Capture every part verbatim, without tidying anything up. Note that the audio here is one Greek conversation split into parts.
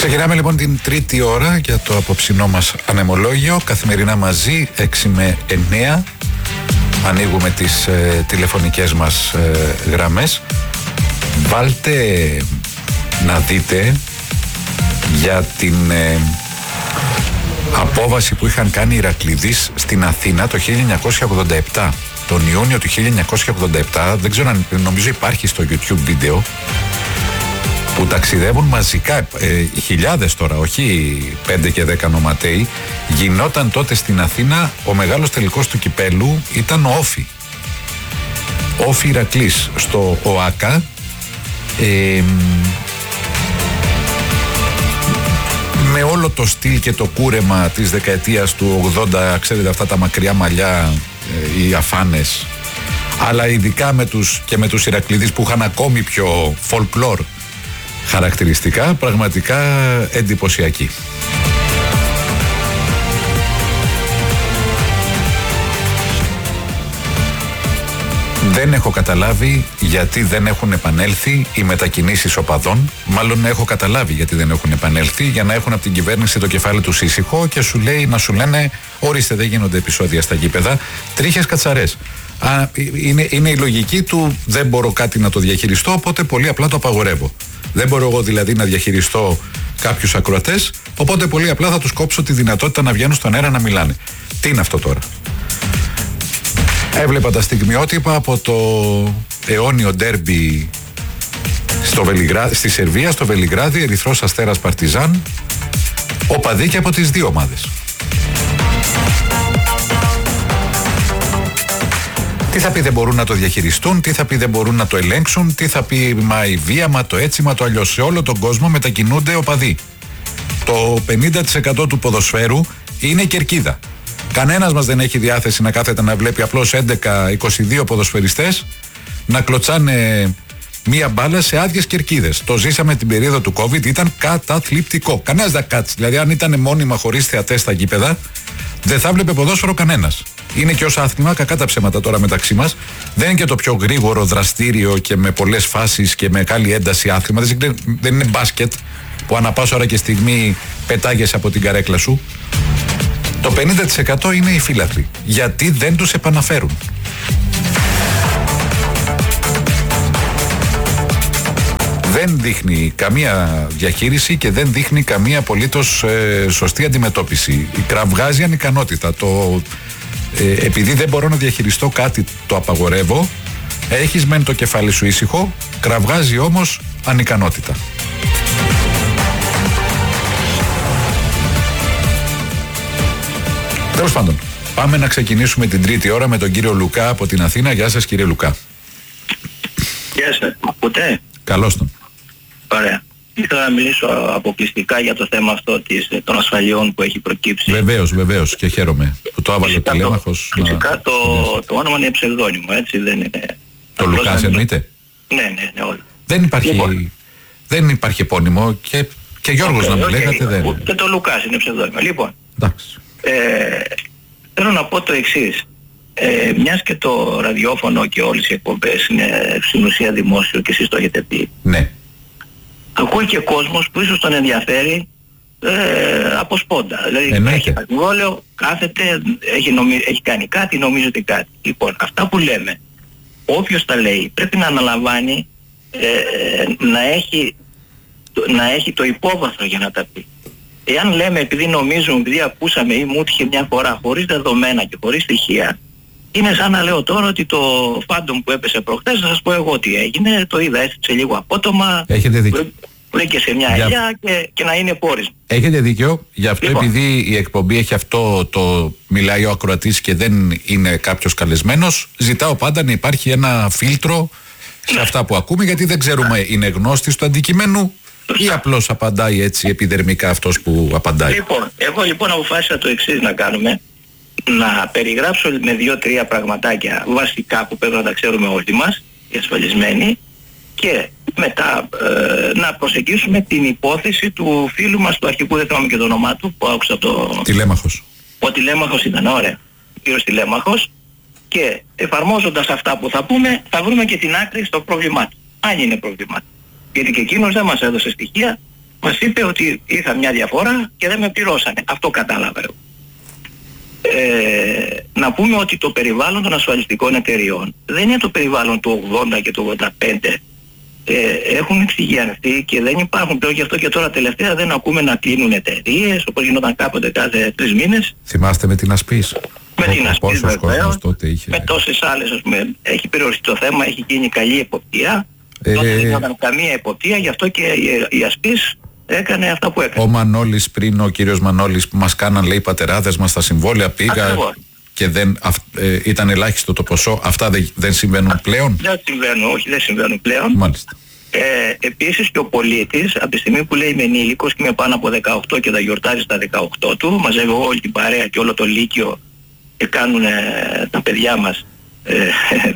Ξεκινάμε λοιπόν την τρίτη ώρα για το απόψινό μας ανεμολόγιο. Καθημερινά μαζί, έξι με εννέα. Ανοίγουμε τις ε, τηλεφωνικές μας ε, γραμμές. Βάλτε να δείτε για την ε, απόβαση που είχαν κάνει οι Ηρακλειδείς στην Αθήνα το χίλια εννιακόσια ογδόντα επτά. Τον Ιούνιο του χίλια εννιακόσια ογδόντα επτά, δεν ξέρω αν νομίζω υπάρχει στο YouTube βίντεο, που ταξιδεύουν μαζικά, ε, χιλιάδες τώρα, όχι πέντε και δέκα νοματέοι. Γινόταν τότε στην Αθήνα, ο μεγάλος τελικός του κυπέλου ήταν ο Όφι. Όφι Ηρακλής στο ΟΑΚΑ. Ε, με όλο το στυλ και το κούρεμα της δεκαετίας του ογδόντα, ξέρετε αυτά τα μακριά μαλλιά, ε, οι αφάνες, αλλά ειδικά με τους, και με τους Ηρακλειδείς που είχαν ακόμη πιο folklore χαρακτηριστικά, πραγματικά εντυπωσιακή. Δεν έχω καταλάβει γιατί δεν έχουν επανέλθει οι μετακινήσεις οπαδών. Μάλλον έχω καταλάβει γιατί δεν έχουν επανέλθει, για να έχουν από την κυβέρνηση το κεφάλι του ήσυχο και σου λέει, να σου λένε ορίστε, δεν γίνονται επεισόδια στα γήπεδα. Τρίχες κατσαρές. Α, είναι, είναι η λογική του, δεν μπορώ κάτι να το διαχειριστώ, οπότε πολύ απλά το απαγορεύω. Δεν μπορώ εγώ δηλαδή να διαχειριστώ κάποιους ακροατές, οπότε πολύ απλά θα τους κόψω τη δυνατότητα να βγαίνουν στον αέρα να μιλάνε. Τι είναι αυτό τώρα? Έβλεπα τα στιγμιότυπα από το αιώνιο ντέρμπι στο Βελιγρά... στη Σερβία, στο Βελιγράδι, Ερυθρός Αστέρας Παρτιζάν, οπαδοί και από τις δύο ομάδες. Τι θα πει δεν μπορούν να το διαχειριστούν, τι θα πει δεν μπορούν να το ελέγξουν, τι θα πει μα η βία, μα το έτσι, μα το αλλιώς. Σε όλο τον κόσμο μετακινούνται οπαδοί. Το πενήντα τοις εκατό του ποδοσφαίρου είναι κερκίδα. Κανένας μας δεν έχει διάθεση να κάθεται να βλέπει απλώς έντεκα είκοσι δύο ποδοσφαιριστές να κλωτσάνε μία μπάλα σε άδειες κερκίδες. Το ζήσαμε την περίοδο του COVID, ήταν καταθλιπτικό. Κανένας δεν κάτσει. Δηλαδή, αν ήταν μόνιμα χωρίς θεατές στα γήπεδα, δεν θα βλέπει ποδόσφαιρο κανένας. Είναι και ως άθλημα, κακά τα ψέματα τώρα μεταξύ μας, δεν είναι και το πιο γρήγορο, δραστήριο και με πολλές φάσεις και με καλή ένταση άθλημα. Δεν είναι μπάσκετ που ανά πάσα ώρα και στιγμή πετάγεσαι από την καρέκλα σου. Το πενήντα τοις εκατό είναι οι φύλαθλοι. Γιατί δεν τους επαναφέρουν. Δεν δείχνει καμία διαχείριση και δεν δείχνει καμία απολύτως ε, σωστή αντιμετώπιση. Κραυγάζει ανικανότητα. Το, ε, επειδή δεν μπορώ να διαχειριστώ κάτι, το απαγορεύω. Έχεις μεν το κεφάλι σου ήσυχο, κραυγάζει όμως ανικανότητα. Τέλος πάντων, πάμε να ξεκινήσουμε την τρίτη ώρα με τον κύριο Λουκά από την Αθήνα. Γεια σας, κύριε Λουκά. Γεια σας, μ' ακούτε? Καλώς τον. Ωραία. Ήθελα να μιλήσω αποκλειστικά για το θέμα αυτό της, των ασφαλιών που έχει προκύψει. Βεβαίως, βεβαίως, και χαίρομαι που το άβαλε ο τηλέμαχος. Φυσικά να... το, το όνομα είναι ψευδόνυμο, έτσι, δεν είναι... Το Λουκάς εννοείται? Ναι, ναι, ναι, όλα. Δεν υπάρχει, λοιπόν. δεν υπάρχει επώνυμο και, και Γιώργος okay, να μου okay, λέγατε okay. δεν... Και το Λουκάς είναι ψευδόνυμο. Λοιπόν, εντάξει. Ε, θέλω να πω το εξής. Ε, μιας και το ραδιόφωνο και όλες οι εκπομπές είναι στην ουσία δημόσιο και εσείς το έχετε πει. Ναι. Ακούει και κόσμος που ίσως τον ενδιαφέρει ε, από σπόντα. Δηλαδή εννοείται. Έχει συμβόλαιο, κάθεται, έχει, νομι... έχει κάνει κάτι, νομίζει ότι κάτι. Λοιπόν, αυτά που λέμε, όποιος τα λέει πρέπει να αναλαμβάνει ε, να, έχει, να έχει το υπόβαθρο για να τα πει. Εάν λέμε επειδή νομίζουμε, επειδή ακούσαμε ή μου έτυχε μια φορά χωρίς δεδομένα και χωρίς στοιχεία, είναι σαν να λέω τώρα ότι το Phantom που έπεσε προχθές, θα σας πω εγώ τι έγινε, το είδα έστειψε λίγο απότομα, βρήκε σε μια ελιά για... και, και να είναι πόρισμα. Έχετε δίκιο, γι' αυτό λοιπόν, επειδή η εκπομπή έχει αυτό το μιλάει ο ακροατής και δεν είναι κάποιος καλεσμένος, ζητάω πάντα να υπάρχει ένα φίλτρο σε αυτά που ακούμε, γιατί δεν ξέρουμε είναι γνώστης του αντικειμένου ή απλώς απαντάει έτσι επιδερμικά αυτός που απαντάει. Λοιπόν, εγώ λοιπόν αποφάσισα το εξής να κάνουμε, να περιγράψω με δύο-τρία πραγματάκια βασικά που πρέπει να τα ξέρουμε όλοι μας, οι ασφαλισμένοι, και μετά ε, να προσεγγίσουμε την υπόθεση του φίλου μας, του αρχικού, δεν θυμάμαι και το όνομά του, που άκουσα το... Τηλέμαχος. Ο Τηλέμαχος ήταν, ωραία. Ο κύριος Τηλέμαχος, και εφαρμόζοντας αυτά που θα πούμε, θα βρούμε και την άκρη στο πρόβλημά του. Αν είναι πρόβλημά του. Γιατί και εκείνος δεν μας έδωσε στοιχεία Μας είπε ότι είχα μια διαφορά και δεν με πληρώσανε. Αυτό κατάλαβα εγώ. Ε, να πούμε ότι το περιβάλλον των ασφαλιστικών εταιριών δεν είναι το περιβάλλον του ογδόντα και του ογδόντα πέντε. Ε, έχουν εξηγιανθεί και δεν υπάρχουν πλέον, γι' αυτό και τώρα τελευταία δεν ακούμε να κλείνουν εταιρείες όπως γινόταν κάποτε κάθε τρεις μήνες. Θυμάστε με την Ασπής? Με την Ασπής βεβαίως, τότε είχε... με τόσες άλλες, ας πούμε, έχει περιοριστεί το θέμα, έχει γίνει καλή εποπτεία. Ε... Τότε δεν ήταν καμία εποπτεία, γι' αυτό και η, η Ασπής έκανε αυτά που έκανε. Ο Μανώλης πριν, ο κύριος Μανώλης που μας κάναν, λέει, οι πατεράδες μας στα συμβόλαια, πήγα Ακριβώς. και δεν, αυ, ε, ήταν ελάχιστο το ποσό. Αυτά δεν, δεν συμβαίνουν Α, πλέον? Δεν συμβαίνουν, όχι, δεν συμβαίνουν πλέον. Μάλιστα. Ε, επίσης και ο πολίτης, από τη στιγμή που λέει είμαι ενήλικος και είμαι πάνω από δεκαοκτώ και θα γιορτάζει στα δεκαοκτώ του, μαζεύω όλη την παρέα και όλο το λύκειο και κάνουν ε, τα παιδιά μας ε,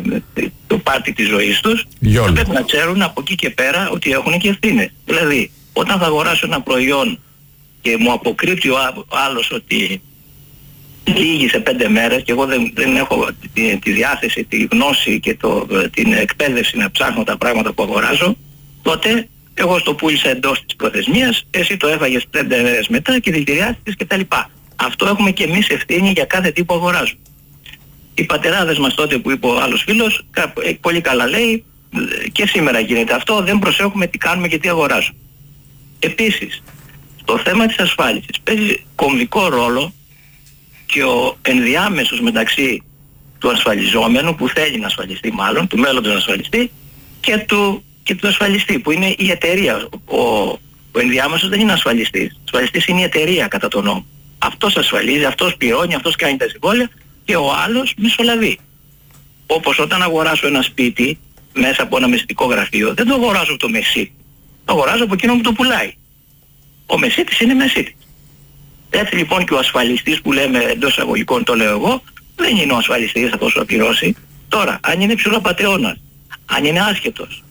το πάρτι της ζωής τους, θα πρέπει να ξέρουν από εκεί και πέρα ότι έχουν και ευθύνες. Δηλαδή, όταν θα αγοράσω ένα προϊόν και μου αποκρύπτει ο άλλος ότι λύγει σε πέντε μέρες και εγώ δεν, δεν έχω τη, τη διάθεση, τη γνώση και το, την εκπαίδευση να ψάχνω τα πράγματα που αγοράζω, τότε εγώ στο πούλησα εντός της προθεσμίας, εσύ το έφαγες πέντε μέρες μετά και δηλητηριάστηκες κτλ. Αυτό έχουμε και εμείς ευθύνη για κάθε τι που αγοράζω. Οι πατεράδες μας τότε που είπε ο άλλος φίλος, πολύ καλά λέει, και σήμερα γίνεται αυτό, δεν προσέχουμε τι κάνουμε και τι αγοράζουμε. Επίσης, στο θέμα της ασφάλισης παίζει κομβικό ρόλο και ο ενδιάμεσος μεταξύ του ασφαλιζόμενου που θέλει να ασφαλιστεί, μάλλον του μέλλοντος να ασφαλιστεί, και του, και του ασφαλιστή που είναι η εταιρεία. Ο, ο ενδιάμεσος δεν είναι ασφαλιστής. Ασφαλιστής είναι η εταιρεία κατά τον νόμο. Αυτός ασφαλίζει, αυτός πληρώνει, αυτός κάνει τα συμβόλαια και ο άλλος μεσολαβεί. Όπως όταν αγοράσω ένα σπίτι μέσα από ένα μεσητικό γραφείο, δεν το αγοράζω από το μεσίτη. Το αγοράζω από εκείνο που το πουλάει. Ο μεσίτης είναι μεσίτης. Έτσι λοιπόν και ο ασφαλιστής που λέμε εντός εισαγωγικών, το λέω εγώ, δεν είναι ο ασφαλιστής αυτός που θα πληρώσει. Τώρα, αν είναι ψηλοπατεώνας, αν είναι άσχετος,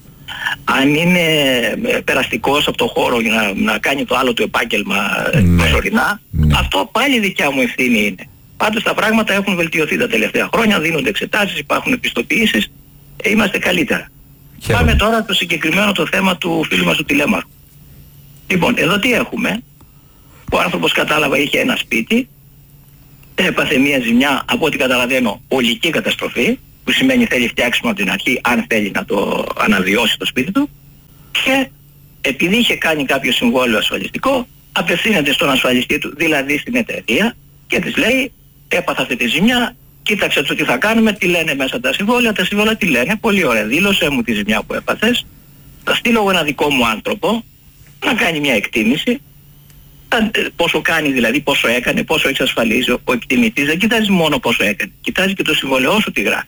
αν είναι περαστικός από το χώρο για να, να κάνει το άλλο το επάγγελμα ναι. προσωρινά, ναι. αυτό πάλι δικιά μου ευθύνη είναι. Πάντως τα πράγματα έχουν βελτιωθεί τα τελευταία χρόνια, δίνονται εξετάσεις, υπάρχουν επιστοποιήσεις, ε, είμαστε καλύτερα. Χαίρομαι. Πάμε τώρα το συγκεκριμένο το θέμα του φίλου μας του τηλέμαρχου. Λοιπόν, εδώ τι έχουμε? Ο άνθρωπος, κατάλαβα, είχε ένα σπίτι, έπαθε μια ζημιά, από ό,τι καταλαβαίνω, ολική καταστροφή, που σημαίνει θέλει φτιάξιμο από την αρχή, αν θέλει να το αναβιώσει το σπίτι του, και επειδή είχε κάνει κάποιο συμβόλαιο ασφαλιστικό, απευθύνεται στον ασφαλιστή του, δηλαδή στην εταιρεία, και της λέει, έπαθα αυτή τη ζημιά, κοίταξε το τι θα κάνουμε, τι λένε μέσα τα συμβόλαια, τα συμβόλαια τι λένε, πολύ ωραία, δήλωσέ μου τη ζημιά που έπαθες, θα στείλω εγώ ένα δικό μου άνθρωπο, να κάνει μια εκτίμηση, πόσο κάνει δηλαδή, πόσο έκανε, πόσο εξασφαλίζει. Ο εκτιμητής δεν κοιτάζει μόνο πόσο έκανε, κοιτάζει και το συμβολαιό σου τι γράφει.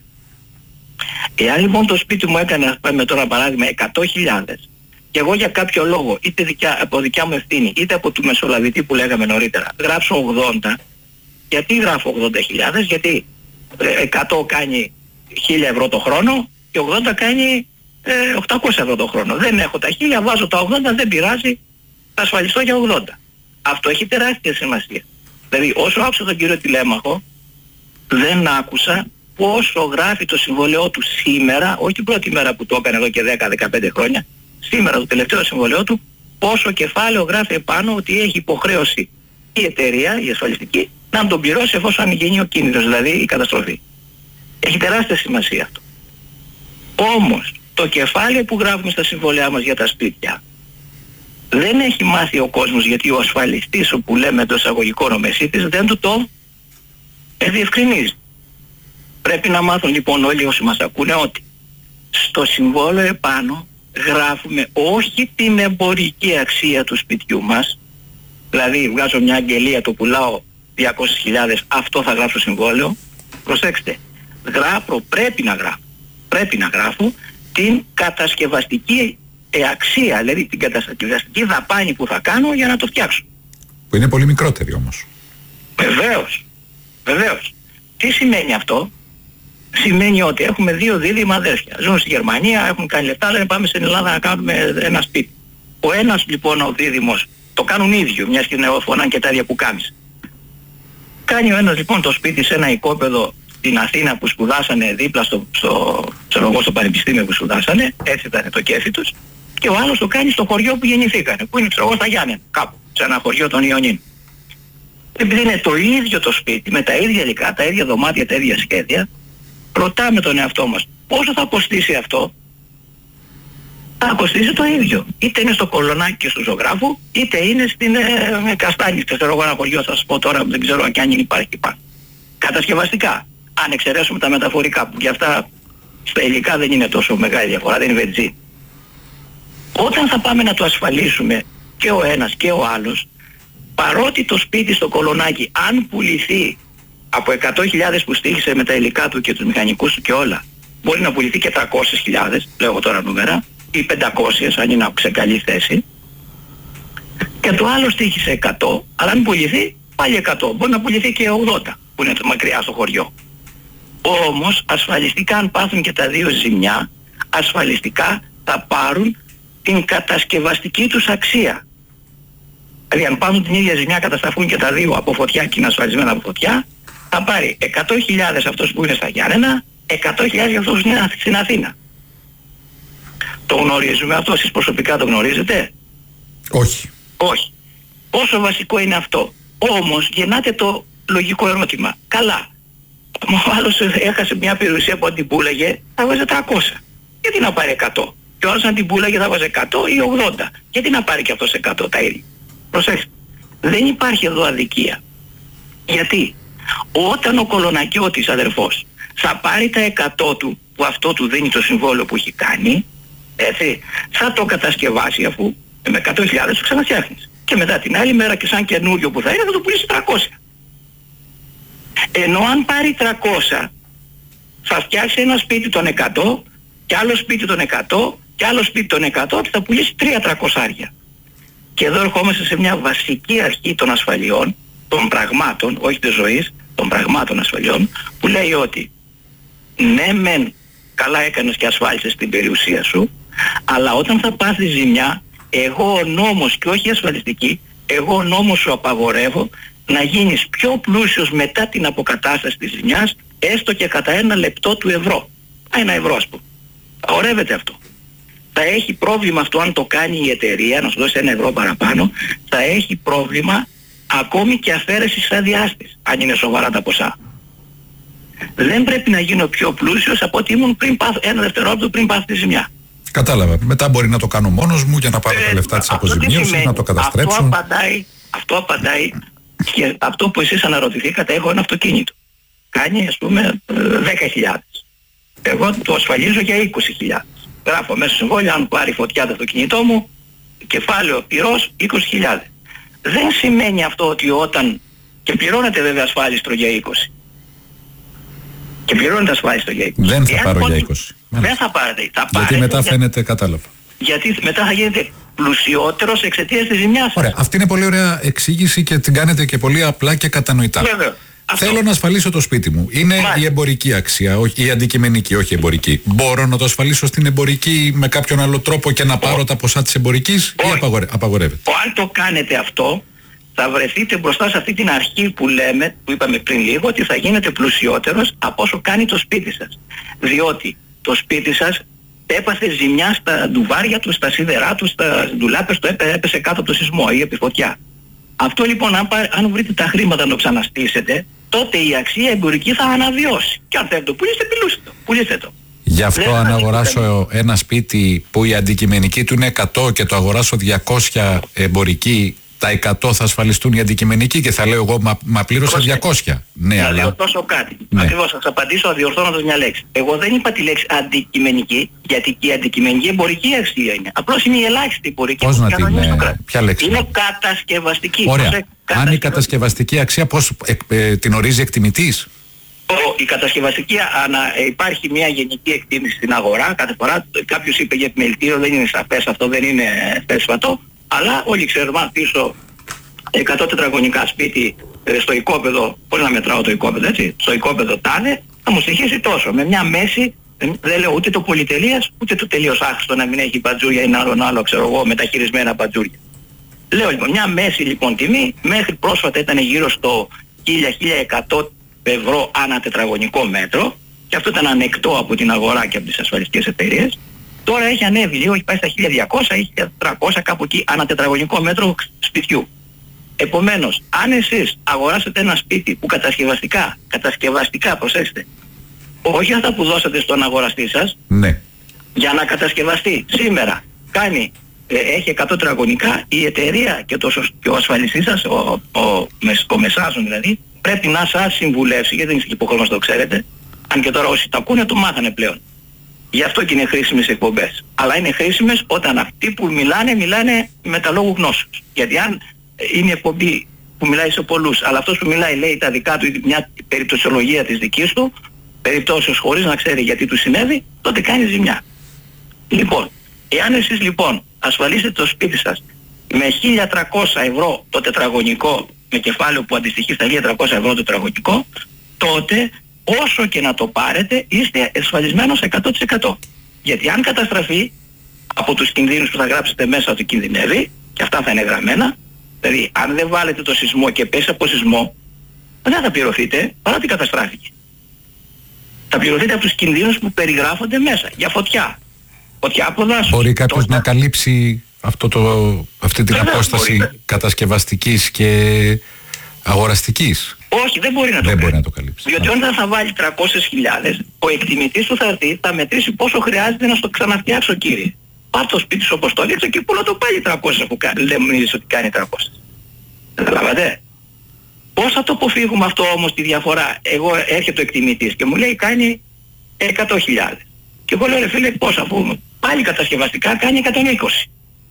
Εάν λοιπόν το σπίτι μου έκανε, ας πούμε τώρα παράδειγμα, εκατό χιλιάδες και εγώ για κάποιο λόγο, είτε δικιά, από δικιά μου ευθύνη, είτε από του μεσολαβητή που λέγαμε νωρίτερα, γράψω ογδόντα, γιατί γράφω ογδόντα χιλιάδες? Γιατί εκατό κάνει χίλια ευρώ το χρόνο και ογδόντα κάνει ε, οκτακόσια ευρώ το χρόνο. Δεν έχω τα χίλια, βάζω τα ογδόντα, δεν πειράζει, θα ασφαλιστώ για ογδόντα. Αυτό έχει τεράστια σημασία. Δηλαδή όσο άκουσα τον κύριο τηλέμαχο, δεν άκουσα πόσο γράφει το συμβολαιό του σήμερα, όχι την πρώτη μέρα που το έκανε εδώ και δέκα με δεκαπέντε χρόνια, σήμερα το τελευταίο συμβολαιό του, πόσο κεφάλαιο γράφει επάνω ότι έχει υποχρέωση η εταιρεία, η ασφαλιστική, να τον πληρώσει εφόσον γίνει ο κίνδυνος, δηλαδή η καταστροφή. Έχει τεράστια σημασία αυτό. Όμως, το κεφάλαιο που γράφουμε στα συμβολιά μας για τα σπίτια, δεν έχει μάθει ο κόσμος, γιατί ο ασφαλιστής, όπου λέμε το εισαγωγικό ο μεσίτης, δεν του το διευκρινίζει. Πρέπει να μάθουν λοιπόν όλοι όσοι μας ακούνε ότι στο συμβόλαιο επάνω γράφουμε όχι την εμπορική αξία του σπιτιού μας, δηλαδή βγάζω μια αγγελία, το πουλάω διακόσιες χιλιάδες, αυτό θα γράψω συμβόλαιο. Προσέξτε, γράφω, πρέπει να γράφω, πρέπει να γράφω την κατασκευαστική αξία, δηλαδή την κατασκευαστική δαπάνη που θα κάνω για να το φτιάξω. Που είναι πολύ μικρότερη όμως. Βεβαίως, βεβαίως. Τι σημαίνει αυτό? Σημαίνει ότι έχουμε δύο δίδυμα αδέρφια. Ζουν στη Γερμανία, έχουν κάνει λεφτά, λένε πάμε στην Ελλάδα να κάνουμε ένα σπίτι. Ο ένας λοιπόν ο δίδυμος, το κάνουν ίδιο, μιας και νεοφωνάν και τα ίδια που κάνεις. Κάνει ο ένας λοιπόν το σπίτι σε ένα οικόπεδο στην Αθήνα που σπουδάσανε δίπλα στο, στο, στο, στο πανεπιστήμιο που σπουδάσανε, έτσι ήταν το κέφι τους, και ο άλλος το κάνει στο χωριό που γεννηθήκανε, που είναι ξέρω εγώ στα Γιάννενα, κάπου, σε ένα χωριό των Ιωνίων. Επειδή είναι το ίδιο το σπίτι, με τα ίδια υλικά, τα ίδια δωμάτια, τα ίδια σχέδια, ρωτάμε τον εαυτό μας, πόσο θα κοστίσει αυτό? Θα κοστίσει το ίδιο. Είτε είναι στο Κολονάκι και στο Ζωγράφου, είτε είναι στην ε, Καστάνη, ξέρω εγώ ένα χωριό, θα σας πω τώρα, δεν ξέρω αν υπάρχει υπάρχει. Κατασκευαστικά, αν εξαιρέσουμε τα μεταφορικά, που για αυτά στα υλικά δεν είναι τόσο μεγάλη διαφορά, δεν είναι βενζίνη. Όταν θα πάμε να το ασφαλίσουμε και ο ένας και ο άλλος, παρότι το σπίτι στο Κολονάκι, αν πουληθεί από εκατό χιλιάδες που στήχησε με τα υλικά του και τους μηχανικούς του και όλα, μπορεί να πουληθεί και τριακόσιες χιλιάδες, λέω τώρα νούμερα, ή πεντακόσιες αν είναι σε καλή θέση, και το άλλο στήχησε εκατό, αλλά αν πουληθεί πάλι εκατό, μπορεί να πουληθεί και ογδόντα που είναι μακριά στο χωριό. Όμως ασφαλιστικά, αν πάθουν και τα δύο ζημιά, ασφαλιστικά θα πάρουν την κατασκευαστική τους αξία. Δηλαδή αν πάθουν την ίδια ζημιά, καταστραφούν και τα δύο από φωτιά και είναι ασφαλισμένα από φωτιά, θα πάρει εκατό χιλιάδες αυτός που είναι στα Γιάννενα, εκατό χιλιάδες αυτός που είναι στην Αθήνα. Το γνωρίζουμε αυτό, εσείς προσωπικά το γνωρίζετε? Όχι. Όχι. Πόσο βασικό είναι αυτό? Όμως γεννάται το λογικό ερώτημα. Καλά, ο άλλος έχασε μια περιουσία που αν την πούλαγε θα βάζει τριακόσια. Γιατί να πάρει εκατό? Και ο άλλος αν την πούλαγε θα βάζει εκατό ή ογδόντα. Γιατί να πάρει και αυτός εκατό τα ίδια? Προσέξτε. Δεν υπάρχει εδώ αδικία. Γιατί όταν ο κολονακιώτης αδερφός θα πάρει τα εκατό του, που αυτό του δίνει το συμβόλαιο που έχει κάνει, έτσι, θα το κατασκευάσει, αφού με εκατό χιλιάδες το ξαναφτιάχνεις. Και μετά την άλλη μέρα και σαν καινούριο που θα είναι θα το πουλήσει τριακόσια. Ενώ αν πάρει τριακόσια θα φτιάξει ένα σπίτι των εκατό και άλλο σπίτι των εκατό και άλλο σπίτι των εκατό και θα πουλήσει τρία τριακόσια. Και εδώ ερχόμαστε σε μια βασική αρχή των ασφαλιών, των πραγμάτων, όχι της ζωής, των πραγμάτων ασφαλιών, που λέει ότι ναι μεν καλά έκανες και ασφάλισες την περιουσία σου, αλλά όταν θα πάθεις ζημιά, εγώ ο νόμος και όχι η ασφαλιστική, εγώ ο νόμος σου απαγορεύω να γίνεις πιο πλούσιος μετά την αποκατάσταση της ζημιάς, έστω και κατά ένα λεπτό του ευρώ. Ένα ευρώ ας πούμε. Απαγορεύεται αυτό. Θα έχει πρόβλημα αυτό αν το κάνει η εταιρεία, να σου δώσει ένα ευρώ παραπάνω, θα έχει πρόβλημα ακόμη και αφαίρεση της άδειάς της, αν είναι σοβαρά τα ποσά. Δεν πρέπει να γίνω πιο πλούσιος από ότι ήμουν πριν πάθω, ένα δευτερόλεπτο πριν πάθω τη ζημιά. Κατάλαβα. Μετά μπορεί να το κάνω μόνος μου για να πάρω ε, τα λεφτά της αποζημίωσης, να το καταστρέψω. Αυτό απαντάει, αυτό απαντάει και αυτό που εσείς αναρωτηθήκατε, έχω ένα αυτοκίνητο. Κάνει ας πούμε δέκα χιλιάδες. Εγώ το ασφαλίζω για είκοσι χιλιάδες. Γράφω μέσα στο συμβόλαιο, αν πάρει φωτιά το αυτοκίνητό μου, κεφάλαιο πυρός είκοσι χιλιάδες. Δεν σημαίνει αυτό ότι όταν, και πληρώνεται βέβαια ασφάλιστρο για είκοσι. Και πληρώνεται ασφάλιστρο για είκοσι. Δεν θα Εάν πάρω πότε, για είκοσι. Δεν θα πάρετε. Θα Γιατί πάρετε μετά για... φαίνεται, κατάλαβα. Γιατί μετά θα γίνετε πλουσιότερος εξαιτίας της ζημιάς σας. Ωραία. Αυτή είναι πολύ ωραία εξήγηση και την κάνετε και πολύ απλά και κατανοητά. Βέβαια. Θέλω αυτό να ασφαλίσω το σπίτι μου. Είναι Μάλιστα. η εμπορική αξία, όχι, η αντικειμενική, όχι η εμπορική. Μπορώ να το ασφαλίσω στην εμπορική με κάποιον άλλο τρόπο και να πάρω όχι. τα ποσά της εμπορικής όχι. ή απαγορε... απαγορεύεται? Αν το κάνετε αυτό, θα βρεθείτε μπροστά σε αυτή την αρχή που λέμε, που είπαμε πριν λίγο, ότι θα γίνετε πλουσιότερος από όσο κάνει το σπίτι σας. Διότι το σπίτι σας έπαθε ζημιά στα ντουβάρια του, στα σίδερά του, στα ντουλάπες του, έπεσε κάτω από το σεισμό ή επί φωτιά. Αυτό λοιπόν, αν, αν βρείτε τα χρήματα να το ξαναστήσετε, τότε η αξία εμπορική θα αναβιώσει. Και αν θέλετε το πουλήσετε, πουλήστε το. Πουλήστε το. Γι' αυτό Δεν αν αγοράσω ένα σπίτι που η αντικειμενική του είναι εκατό και το αγοράσω διακόσια εμπορική, τα εκατό θα ασφαλιστούν οι αντικειμενικοί και θα λέω εγώ μα, μα πλήρωσα διακόσια. Ναι, να αλλά... λέω τόσο κάτι. Ναι. Ακριβώς, θα σας απαντήσω αδιορθώνοντας μια λέξη. Εγώ δεν είπα τη λέξη αντικειμενική, γιατί και η αντικειμενική εμπορική αξία είναι. Απλώς είναι η ελάχιστη εμπορική. Πώς να την... Ε, ποια λέξη? Είναι κατασκευαστική. Ωραία. Πώς, αν η κατασκευαστική αξία πώς ε, ε, την ορίζει εκτιμητής? Η κατασκευαστική, ανα, υπάρχει μια γενική εκτίμηση στην αγορά. Κάθε φορά κάποιος είπε για επιμελητήριο, δεν είναι σαφές, αυτό δεν είναι θέσφατο. Αλλά όλοι ξέρουμε, αν πίσω εκατό τετραγωνικά σπίτι ε, στο οικόπεδο, πώς να μετράω το οικόπεδο, έτσι, στο οικόπεδο τάδε, θα μου στοιχήσει τόσο. Με μια μέση, ε, δεν λέω ούτε το πολυτελείας, ούτε το τελείως άχρηστο να μην έχει μπατζούρια ή ένα άλλο, άλλο, ξέρω εγώ, μεταχειρισμένα μπατζούρια. Λέω λοιπόν, μια μέση λοιπόν τιμή, μέχρι πρόσφατα ήταν γύρω στο χίλια με χίλια εκατό ευρώ ανά τετραγωνικό μέτρο, και αυτό ήταν ανεκτό από την αγορά και από τις ασφαλιστικές εταιρείες. Τώρα έχει ανέβει λίγο, έχει πάει στα χίλια διακόσια ή χίλια τριακόσια κάπου εκεί ανά τετραγωνικό μέτρο σπιτιού. Επομένως, αν εσείς αγοράσετε ένα σπίτι που κατασκευαστικά, κατασκευαστικά προσέξτε, όχι αυτά που δώσατε στον αγοραστή σας, ναι, για να κατασκευαστεί σήμερα κάνει, ε, έχει εκατό τετραγωνικά, η εταιρεία και, το, και ο ασφαλιστής σας, ο, ο, ο, ο μεσάζων δηλαδή, πρέπει να σας συμβουλεύσει, γιατί δεν είστε υποχρεωμένοι να το ξέρετε, αν και τώρα όσοι τα ακούνε το μάθανε πλέον. Γι' αυτό και είναι χρήσιμες εκπομπές. Αλλά είναι χρήσιμες όταν αυτοί που μιλάνε, μιλάνε με τα λόγου γνώσεως. Γιατί αν είναι η εκπομπή που μιλάει σε πολλούς, αλλά αυτός που μιλάει λέει τα δικά του, μια περιπτωσιολογία της δικής του, περιπτώσεις χωρίς να ξέρει γιατί του συνέβη, τότε κάνει ζημιά. Λοιπόν, εάν εσείς λοιπόν ασφαλίσετε το σπίτι σας με χίλια τριακόσια ευρώ το τετραγωνικό, με κεφάλαιο που αντιστοιχεί στα χίλια τριακόσια ευρώ το τετραγωνικό, τότε όσο και να το πάρετε είστε ασφαλισμένος εκατό τοις εκατό. Γιατί αν καταστραφεί από τους κινδύνους που θα γράψετε μέσα ότι κινδυνεύει, και αυτά θα είναι γραμμένα, δηλαδή αν δεν βάλετε το σεισμό και πέσει από σεισμό, δεν θα πληρωθείτε παρότι καταστράφηκε. Θα πληρωθείτε από τους κινδύνους που περιγράφονται μέσα. Για φωτιά. Φωτιά από δάσος. Μπορεί κάποιος Τόσα... να καλύψει αυτό το, αυτή την Βέβαια, απόσταση μπορεί. κατασκευαστικής και αγοραστικής. Όχι, δεν μπορεί να το, δεν κάνει. μπορεί να το καλύψει. Διότι όταν θα βάλει τριακόσιες χιλιάδες, ο εκτιμητής του θα έρθει, θα μετρήσει πόσο χρειάζεται να στο ξαναφτιάξω, κύριε. Πάρ' το σπίτι σου όπως το ρίξω και πού να το πάλι τριακόσια που κάνει. Δεν μου είδες ότι κάνει τριακόσια. Καταλάβατε. Πώς θα το αποφύγουμε αυτό όμως τη διαφορά? Εγώ έρχεται ο εκτιμητής και μου λέει κάνει εκατό χιλιάδες. Και εγώ λέω ρε φίλε πώς, αφού πάλι κατασκευαστικά κάνει εκατόν είκοσι.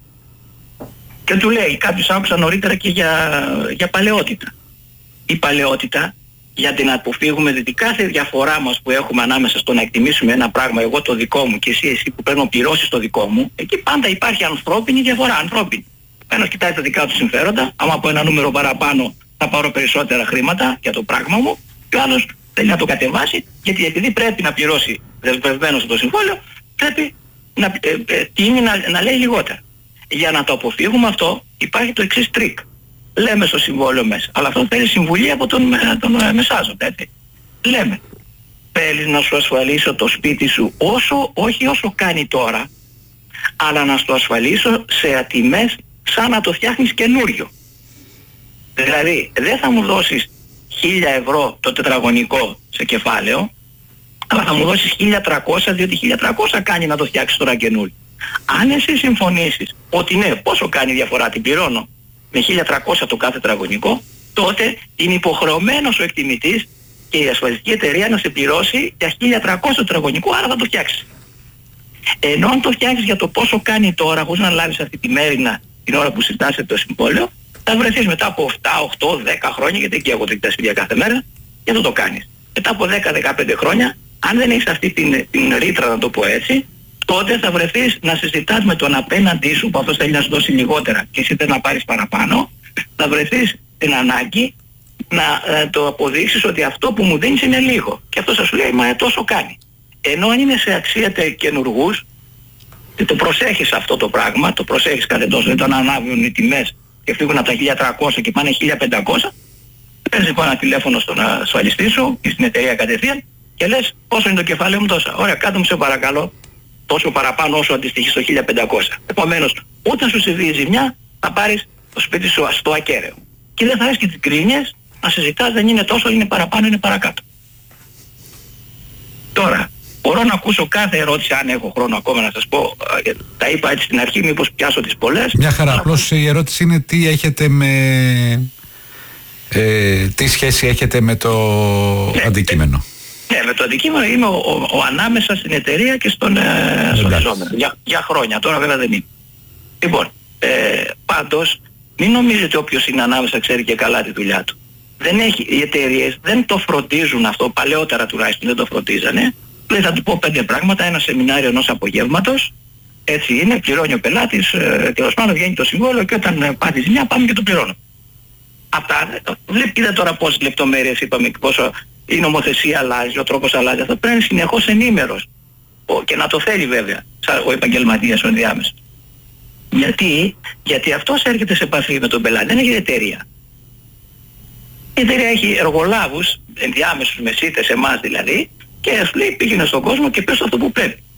Και του λέει, κάποιος άκουσα νωρίτερα και για, για παλαιότητα. Η παλαιότητα, για την αποφύγουμε, διότι κάθε διαφορά μας που έχουμε ανάμεσα στο να εκτιμήσουμε ένα πράγμα, εγώ το δικό μου και εσύ, εσύ που πρέπει να πληρώσεις το δικό μου, εκεί πάντα υπάρχει ανθρώπινη διαφορά, ανθρώπινη. Ένας κοιτάει τα δικά του συμφέροντα, άμα από ένα νούμερο παραπάνω θα πάρω περισσότερα χρήματα για το πράγμα μου, και ο άλλος θέλει να το κατεβάσει, γιατί επειδή πρέπει να πληρώσει δεσμευμένος το συμβόλαιο, πρέπει να, ε, ε, τίνει να, να λέει λιγότερα. Για να το αποφύγουμε αυτό υπάρχει το εξής τρίκ. Λέμε στο συμβόλαιο μέσα, αλλά αυτό θέλει συμβουλή από τον, τον ε, μεσάζοντα, έτσι. Λέμε, θέλεις να σου ασφαλίσω το σπίτι σου όσο, όχι όσο κάνει τώρα, αλλά να σου ασφαλίσω σε ατιμές σαν να το φτιάχνεις καινούριο. Δηλαδή, δεν θα μου δώσεις χίλια ευρώ το τετραγωνικό σε κεφάλαιο, αλλά θα μου δώσεις χίλια τριακόσια, διότι χίλια τριακόσια κάνει να το φτιάξεις τώρα καινούριο. Αν εσύ συμφωνήσεις ότι ναι, πόσο κάνει διαφορά, την πληρώνω με χίλια τριακόσια το κάθε τετραγωνικό, τότε είναι υποχρεωμένος ο εκτιμητής και η ασφαλιστική εταιρεία να σε πληρώσει για χίλια τριακόσια το τετραγωνικό, άρα θα το φτιάξεις. Ενώ αν το φτιάξεις για το πόσο κάνει τώρα, χωρίς να λάβεις αυτή τη μέρινα την ώρα που συντάσσεται το συμβόλαιο, θα βρεθείς μετά από επτά, οκτώ, δέκα χρόνια, γιατί εκεί έχω τριάντα σπίτια κάθε μέρα, και αυτό το κάνεις. Μετά από δέκα με δεκαπέντε χρόνια, αν δεν έχεις αυτή την, την ρήτρα, να το πω έτσι, τότε θα βρεθείς να συζητάς με τον απέναντί σου, που αυτός θέλει να σου δώσει λιγότερα και εσύ θέλει να πάρεις παραπάνω, θα βρεθείς την ανάγκη να ε, το αποδείξεις ότι αυτό που μου δίνεις είναι λίγο. Και αυτός θα σου λέει, μα ε, τόσο κάνει. Ενώ αν είναι σε αξία καινουργούς, το προσέχεις αυτό το πράγμα, το προσέχεις κάθε τόσο, όταν ανάβουν οι τιμές και φύγουν από τα χίλια τριακόσια και πάνε χίλια πεντακόσια, παίρνεις λοιπόν ένα τηλέφωνο στον ασφαλιστή σου ή στην εταιρεία κατευθείαν και λες πόσο είναι το κεφάλαιο μου τόσα. Ωραία, κάτω μου σε παρακαλώ, τόσο παραπάνω όσο αντιστοιχεί στο χίλια πεντακόσια. Επομένως, όταν σου συμβεί η ζημιά, θα πάρεις το σπίτι σου στο ακέραιο. Και δεν θα έχεις και τις κρίνιες να συζητάς, δεν είναι τόσο, είναι παραπάνω, είναι παρακάτω. Τώρα, μπορώ να ακούσω κάθε ερώτηση, αν έχω χρόνο ακόμα να σας πω. Τα είπα έτσι στην αρχή, μήπως πιάσω τις πολλές. Μια χαρά, απλώς η ερώτηση είναι τι έχετε με... Ε, τι σχέση έχετε με το ναι, αντικείμενο. Ναι, με το αντικείμενο είμαι ο, ο, ο ανάμεσα στην εταιρεία και στον ε, ασφαλιζόμενο. Για, για χρόνια, τώρα βέβαια δεν είναι. Λοιπόν, ε, πάντως, μην νομίζετε όποιος είναι ανάμεσα ξέρει και καλά τη δουλειά του. Δεν έχει, οι εταιρείες δεν το φροντίζουν αυτό, παλαιότερα τουλάχιστον δεν το φροντίζανε. Λέει, θα του πω πέντε πράγματα, ένα σεμινάριο ενός απογεύματος, έτσι είναι, πληρώνει ο πελάτης, ε, τέλος πάντων βγαίνει το συμβόλαιο και όταν ε, πάθει ζημιά πάμε και το πληρώνω. Αυτά, βλέπετε τώρα πόσες λεπτομέρειες είπαμε και πόσο η νομοθεσία αλλάζει, ο τρόπος αλλάζει, αυτό πρέπει να είναι συνεχώς ενήμερος. Ο, και να το θέλει βέβαια, σαν ο επαγγελματίας ο ενδιάμεσος. Γιατί, γιατί αυτός έρχεται σε επαφή με τον πελάτη, δεν έχει εταιρεία. Η εταιρεία έχει εργολάβους, ενδιάμεσους μεσίτες, εμάς δηλαδή, και σου λέει πήγαινε στον κόσμο και πες αυτό που πρέπει.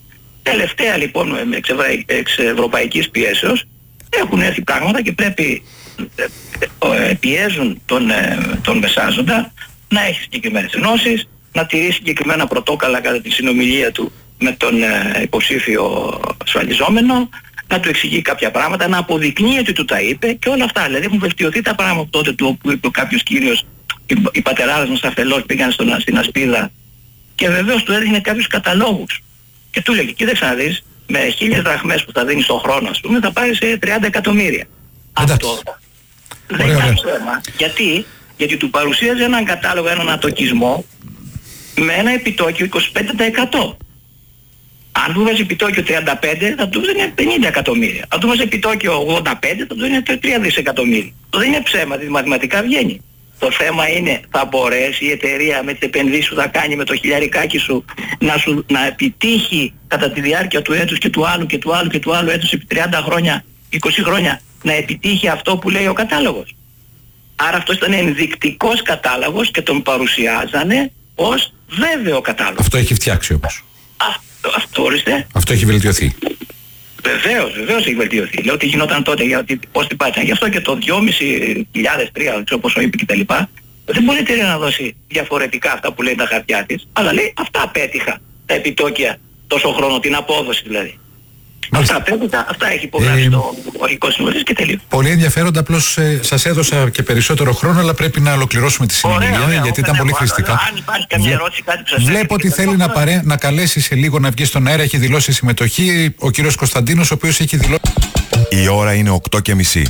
Τελευταία λοιπόν με εξ ευρωπαϊκής πιέσεως έχουν έρθει πράγματα και πρέπει ε, ε, πιέζουν τον, ε, τον μεσάζοντα να έχει συγκεκριμένες ενώσεις, να τηρήσει συγκεκριμένα πρωτόκολλα κατά τη συνομιλία του με τον ε, υποψήφιο ασφαλιζόμενο, να του εξηγεί κάποια πράγματα, να αποδεικνύει ότι του τα είπε και όλα αυτά. Δηλαδή έχουν βελτιωθεί τα πράγματα τότε του όπου είπε κάποιος κύριος, οι, οι πατεράδες μας αφελώς πήγαν στον, στην ασπίδα και βεβαίως του έδινε κάποιους καταλόγους και του έλεγε κοίταξε να δεις, με χίλιες δραχμές που θα δίνεις στον χρόνο ας πούμε θα πάρεις σε τριάντα εκατομμύρια. Αυτό δεν είναι θέμα. Γιατί? Γιατί του παρουσίαζε έναν κατάλογο, έναν ατοκισμό με ένα επιτόκιο είκοσι πέντε τοις εκατό. Αν του βάζει επιτόκιο τριάντα πέντε θα του δίνει πενήντα εκατομμύρια. Αν του βάζει επιτόκιο ογδόντα πέντε θα του δίνει τρία δισεκατομμύρια. Το δεν είναι ψέμα, δηλαδή μαθηματικά βγαίνει. Το θέμα είναι θα μπορέσει η εταιρεία με τις επενδύσεις που θα κάνει με το χιλιαρικάκι σου να, σου, να επιτύχει κατά τη διάρκεια του έτους και του άλλου και του άλλου και του άλλου έτους επί τριάντα χρόνια, είκοσι χρόνια να επιτύχει αυτό που λέει ο κατάλογος. Άρα αυτός ήταν ενδεικτικός κατάλογος και τον παρουσιάζανε ως βέβαιο κατάλογο. Αυτό έχει φτιάξει όμως. Αυτό, αυτό ορίστε. Αυτό έχει βελτιωθεί. Βεβαίως, βεβαίως έχει βελτιωθεί. Λέω ότι γινόταν τότε, γιατί πώς την πάτησαν. Γι' αυτό και το δυόμισι χιλιάδες τρία, δεν ξέρω πόσο είπε κτλ. Δεν μπορεί η εταιρεία να δώσει διαφορετικά αυτά που λέει τα χαρτιά της, αλλά λέει αυτά απέτυχα τα επιτόκια τόσο χρόνο, την απόδοση δηλαδή. Αυτά απέτυχα, αυτά έχει υπογράψει ε, το Αρχικό Συμβούλιο και τελείω. Πολύ ενδιαφέροντα, απλώς ε, σας έδωσα και περισσότερο χρόνο, αλλά πρέπει να ολοκληρώσουμε τη συνομιλία γιατί ήταν πολύ χρηστικά. Αν υπάρχει καμία ερώτηση, κάτι που σας Βλέπω ότι θέλει να, παρέ, να καλέσει σε λίγο να βγει στον αέρα, έχει δηλώσει συμμετοχή ο κύριος Κωνσταντίνος, ο οποίος έχει δηλώσει. Η ώρα είναι οκτώ και μισή.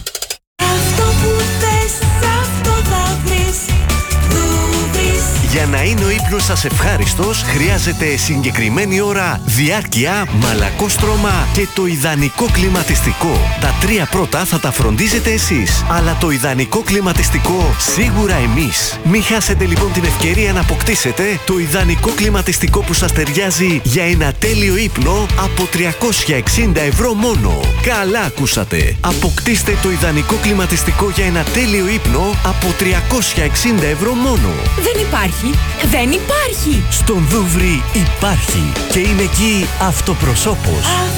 Για να είναι ο ύπνος σας ευχάριστος, χρειάζεται συγκεκριμένη ώρα, διάρκεια, μαλακόστρωμα και το ιδανικό κλιματιστικό. Τα τρία πρώτα θα τα φροντίζετε εσείς, αλλά το ιδανικό κλιματιστικό σίγουρα εμείς. Μην χάσετε λοιπόν την ευκαιρία να αποκτήσετε το ιδανικό κλιματιστικό που σας ταιριάζει για ένα τέλειο ύπνο από τριακόσια εξήντα ευρώ μόνο. Καλά ακούσατε! Αποκτήστε το ιδανικό κλιματιστικό για ένα τέλειο ύπνο από τριακόσια εξήντα ευρώ μόνο. Δεν υπάρχει. Δεν υπάρχει! Στον Δούβρι υπάρχει και είναι εκεί αυτοπροσώπος.